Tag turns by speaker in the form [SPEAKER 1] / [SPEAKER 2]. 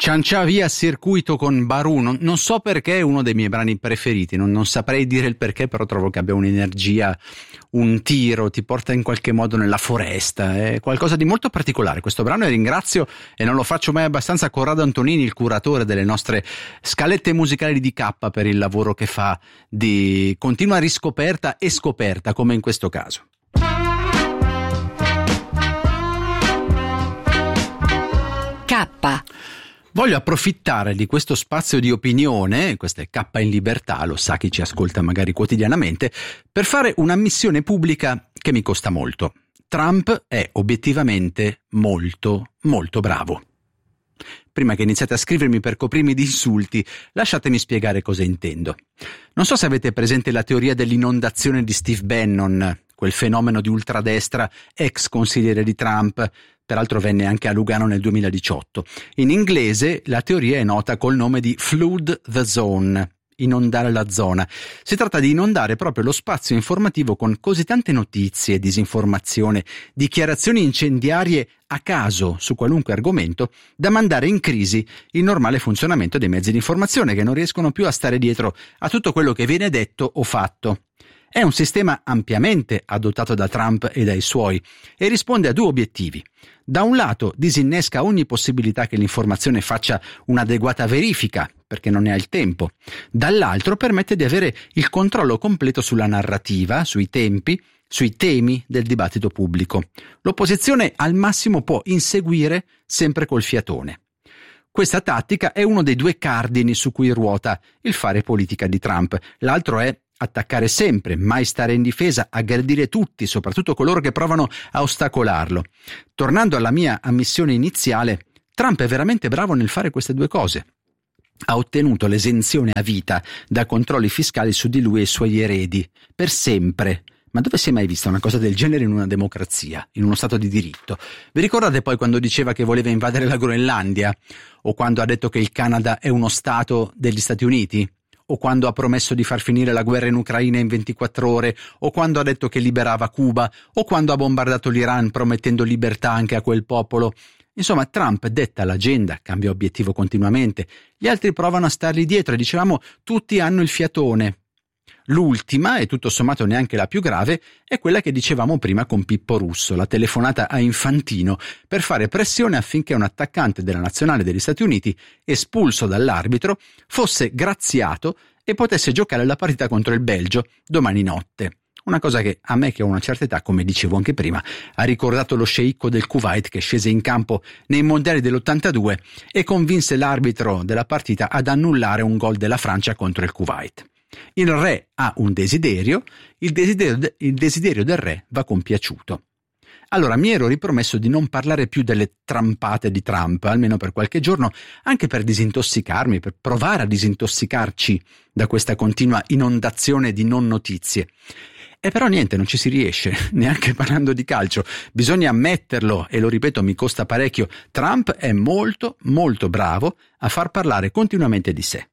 [SPEAKER 1] Ciancià via circuito con Barù, non so perché è uno dei miei brani preferiti, non saprei dire il perché, però trovo che abbia un'energia, un tiro, ti porta in qualche modo nella foresta, è qualcosa di molto particolare questo brano, e ringrazio, e non lo faccio mai abbastanza, Corrado Antonini, il curatore delle nostre scalette musicali di K, per il lavoro che fa di continua riscoperta e scoperta, come in questo caso.
[SPEAKER 2] K.
[SPEAKER 1] Voglio approfittare di questo spazio di opinione, questo è K in libertà, lo sa chi ci ascolta magari quotidianamente, per fare una missione pubblica che mi costa molto. Trump è obiettivamente molto, molto bravo. Prima che iniziate a scrivermi per coprirmi di insulti, lasciatemi spiegare cosa intendo. Non so se avete presente la teoria dell'inondazione di Steve Bannon, quel fenomeno di ultradestra, ex consigliere di Trump, peraltro venne anche a Lugano nel 2018. In inglese la teoria è nota col nome di flood the zone, inondare la zona. Si tratta di inondare proprio lo spazio informativo con così tante notizie, disinformazione, dichiarazioni incendiarie a caso su qualunque argomento, da mandare in crisi il normale funzionamento dei mezzi di informazione, che non riescono più a stare dietro a tutto quello che viene detto o fatto. È un sistema ampiamente adottato da Trump e dai suoi e risponde a due obiettivi. Da un lato disinnesca ogni possibilità che l'informazione faccia un'adeguata verifica, perché non ne ha il tempo. Dall'altro permette di avere il controllo completo sulla narrativa, sui tempi, sui temi del dibattito pubblico. L'opposizione al massimo può inseguire sempre col fiatone. Questa tattica è uno dei due cardini su cui ruota il fare politica di Trump. L'altro è attaccare sempre, mai stare in difesa, aggredire tutti, soprattutto coloro che provano a ostacolarlo. Tornando alla mia ammissione iniziale, Trump è veramente bravo nel fare queste due cose. Ha ottenuto l'esenzione a vita da controlli fiscali su di lui e i suoi eredi, per sempre. Ma dove si è mai vista una cosa del genere in una democrazia, in uno stato di diritto? Vi ricordate poi quando diceva che voleva invadere la Groenlandia? O quando ha detto che il Canada è uno stato degli Stati Uniti? O quando ha promesso di far finire la guerra in Ucraina in 24 ore, o quando ha detto che liberava Cuba, o quando ha bombardato l'Iran promettendo libertà anche a quel popolo. Insomma, Trump detta l'agenda, cambia obiettivo continuamente, gli altri provano a stargli dietro e dicevamo tutti hanno il fiatone. L'ultima, e tutto sommato neanche la più grave, è quella che dicevamo prima con Pippo Russo, la telefonata a Infantino per fare pressione affinché un attaccante della nazionale degli Stati Uniti, espulso dall'arbitro, fosse graziato e potesse giocare la partita contro il Belgio domani notte. Una cosa che a me, che ho una certa età, come dicevo anche prima, ha ricordato lo sceicco del Kuwait che scese in campo nei mondiali dell'82 e convinse l'arbitro della partita ad annullare un gol della Francia contro il Kuwait. Il re ha un desiderio, il desiderio del re va compiaciuto. Allora mi ero ripromesso di non parlare più delle trampate di Trump, almeno per qualche giorno, anche per disintossicarmi, per provare a disintossicarci da questa continua inondazione di non notizie. E però niente, non ci si riesce, neanche parlando di calcio. Bisogna ammetterlo, e lo ripeto, mi costa parecchio. Trump è molto, molto bravo a far parlare continuamente di sé.